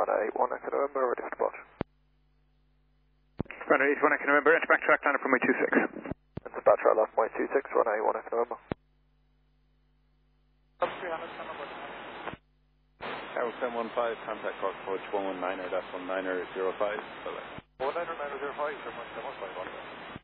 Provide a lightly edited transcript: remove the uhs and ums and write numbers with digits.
Runway 81 Echo November, ready for departure. Runway 81 Echo November, enter back track line up runway 26. Enter back track line point 26, runway 81 Echo November. Tower 715, contact Cork approach 119er, that's 19er05. 119er05, 715,